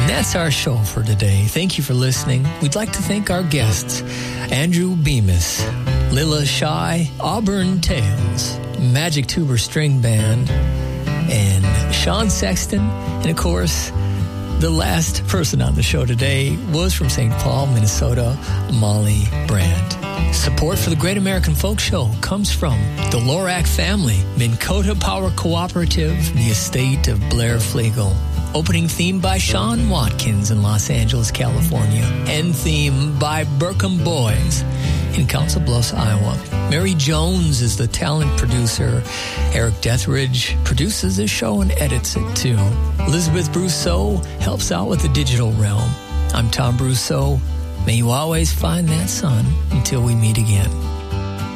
And that's our show for today. Thank you for listening. We'd like to thank our guests, Andrew Bemis, Lila Shy, Auburn Tales, Magic Tuber String Band, and Sean Sexton. And of course, the last person on the show today was from St. Paul, Minnesota, Molly Brandt. Support for the Great American Folk Show comes from the Lorac family, Minn Kota Power Cooperative, the estate of Blair Flegel. Opening theme by Sean Watkins in Los Angeles, California. End theme by Burkham Boys in Council Bluffs, Iowa. Mary Jones is the talent producer. Eric Deathridge produces the show and edits it too. Elizabeth Brousseau helps out with the digital realm. I'm Tom Brousseau. May you always find that sun until we meet again.